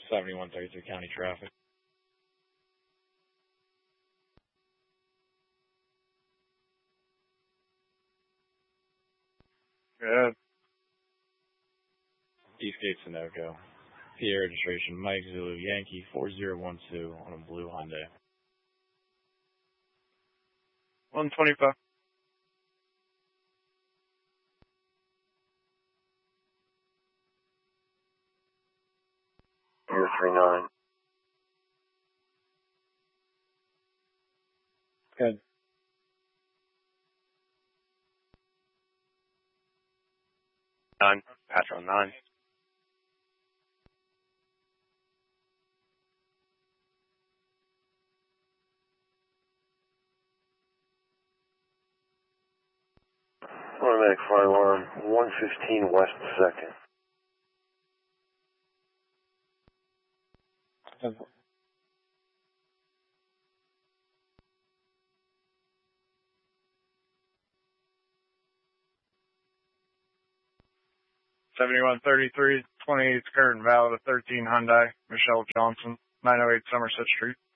7133 County Traffic. Good. Eastgate Sunoco. PA registration Mike Zulu Yankee 4012 on a blue Hyundai. 125. You're 39. Good. Nine. Patch on 9. Automatic fire alarm 115 West 2nd. Good. 7133, 28th Curtin Valley, 13 Hyundai, Michelle Johnson, 908 Somerset Street.